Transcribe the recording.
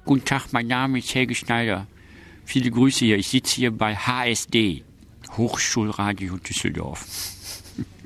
Guten Tag, mein Name ist Helge Schneider. Viele Grüße hier. Ich sitze hier bei HSD, Hochschulradio Düsseldorf.